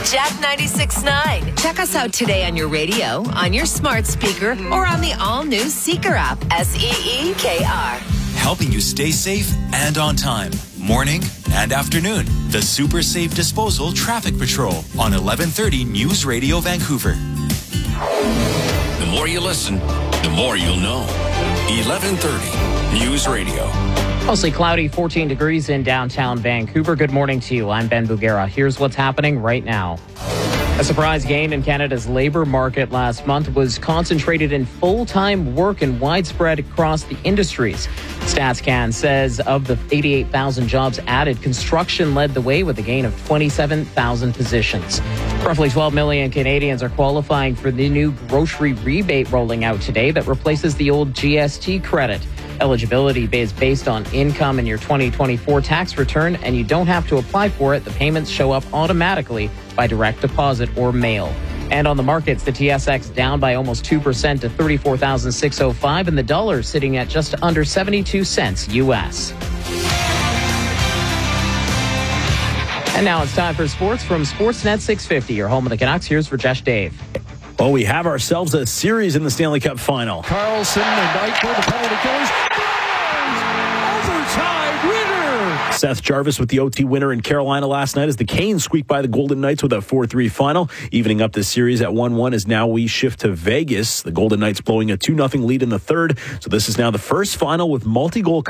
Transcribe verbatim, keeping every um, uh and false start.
Jack ninety-six point nine. Check us out today on your radio, on your smart speaker, or on the all-new Seeker app. S E E K R. Helping you stay safe and on time. Morning and afternoon. The Super Safe Disposal Traffic Patrol on eleven thirty News Radio Vancouver. The more you listen, the more you'll know. eleven thirty News Radio. Mostly cloudy, fourteen degrees in downtown Vancouver. Good morning to you. I'm Ben Bugera. Here's what's happening right now. A surprise gain in Canada's labour market last month was concentrated in full-time work and widespread across the industries. StatsCan says of the eighty-eight thousand jobs added, construction led the way with a gain of twenty-seven thousand positions. Roughly twelve million Canadians are qualifying for the new grocery rebate rolling out today that replaces the old G S T credit. Eligibility is based on income in your twenty twenty-four tax return, and you don't have to apply for it. The payments show up automatically by direct deposit or mail. And on the markets, the T S X down by almost two percent to thirty-four thousand six hundred five, and the dollar sitting at just under seventy-two cents U S. And now it's time for sports from Sportsnet six fifty, your home of the Canucks. Here's Rajesh Dave. Well, we have ourselves a series in the Stanley Cup final. Carlson and Eichel, the penalty killers. Overtime winner! Seth Jarvis with the O T winner in Carolina last night as the Canes squeaked by the Golden Knights with a four three final. Evening up this series at one one as now we shift to Vegas. The Golden Knights blowing a two nothing lead in the third. So this is now the first final with multi-goal